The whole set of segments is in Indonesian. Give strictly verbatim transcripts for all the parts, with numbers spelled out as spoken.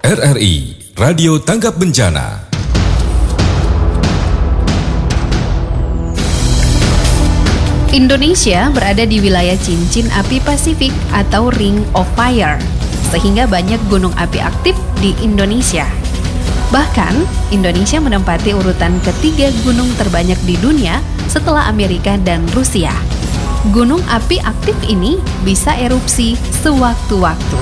R R I Radio Tanggap Bencana. Indonesia berada di wilayah cincin api Pasifik atau Ring of Fire, sehingga banyak gunung api aktif di Indonesia. Bahkan, Indonesia menempati urutan ketiga gunung terbanyak di dunia setelah Amerika dan Rusia. Gunung api aktif ini bisa erupsi sewaktu-waktu.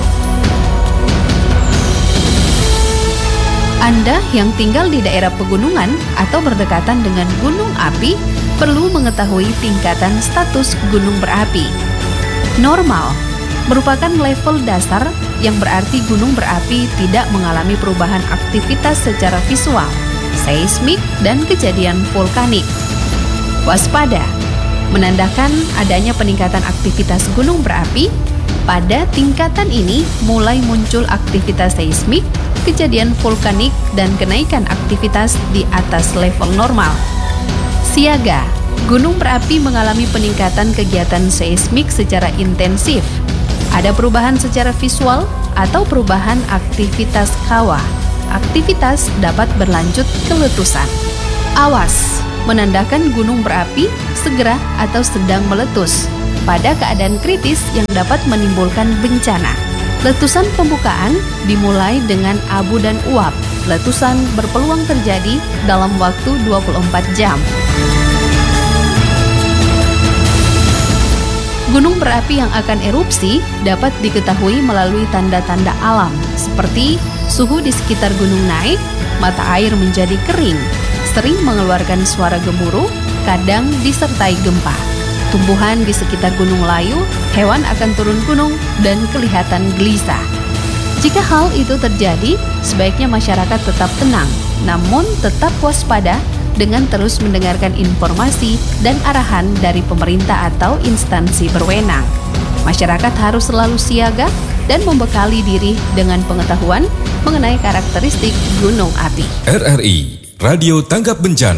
Anda yang tinggal di daerah pegunungan atau berdekatan dengan gunung api perlu mengetahui tingkatan status gunung berapi. Normal merupakan level dasar yang berarti gunung berapi tidak mengalami perubahan aktivitas secara visual, seismik, dan kejadian vulkanik. Waspada menandakan adanya peningkatan aktivitas gunung berapi. Pada tingkatan ini mulai muncul aktivitas seismik, kejadian vulkanik, dan kenaikan aktivitas di atas level normal. Siaga, gunung berapi mengalami peningkatan kegiatan seismik secara intensif. Ada perubahan secara visual atau perubahan aktivitas kawah. Aktivitas dapat berlanjut ke letusan. Awas, menandakan gunung berapi segera atau sedang meletus pada keadaan kritis yang dapat menimbulkan bencana. Letusan pembukaan dimulai dengan abu dan uap. Letusan berpeluang terjadi dalam waktu dua puluh empat jam. Gunung berapi yang akan erupsi dapat diketahui melalui tanda-tanda alam seperti suhu di sekitar gunung naik, mata air menjadi kering, sering mengeluarkan suara gemuruh, kadang disertai gempa. Tumbuhan di sekitar gunung layu, hewan akan turun gunung dan kelihatan gelisah. Jika hal itu terjadi, sebaiknya masyarakat tetap tenang, namun tetap waspada dengan terus mendengarkan informasi dan arahan dari pemerintah atau instansi berwenang. Masyarakat harus selalu siaga dan membekali diri dengan pengetahuan mengenai karakteristik gunung api. R R I Radio Tanggap Bencana.